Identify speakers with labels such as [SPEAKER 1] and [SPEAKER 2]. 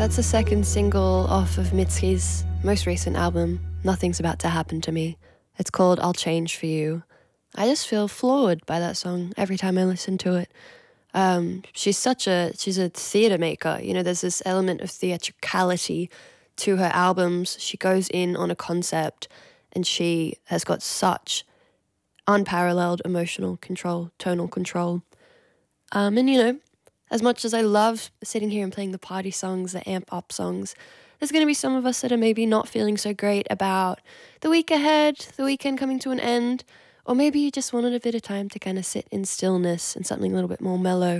[SPEAKER 1] That's the second single off of Mitski's most recent album, Nothing's About to Happen to Me. It's called I'll Change for You. I just feel floored by that song every time I listen to it. She's a theatre maker. You know, there's this element of theatricality to her albums. She goes in on a concept and she has got such unparalleled emotional control, tonal control. And you know, as much as I love sitting here and playing the party songs, the amp up songs, there's going to be some of us that are maybe not feeling so great about the week ahead, the weekend coming to an end, or maybe you just wanted a bit of time to kind of sit in stillness and something a little bit more mellow.